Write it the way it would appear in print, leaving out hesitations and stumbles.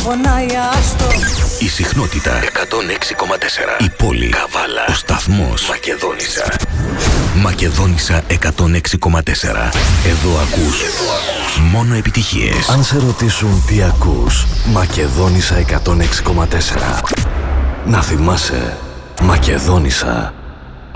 πονάει άστο. Η συχνότητα 106,4. Η πόλη Καβάλα. Ο σταθμός Μακεδόνισσα. Μακεδόνισσα 106,4. Εδώ ακούς μόνο επιτυχίες. Αν σε ρωτήσουν τι ακούς, Μακεδόνισσα 106,4. Να θυμάσαι, Μακεδόνισσα.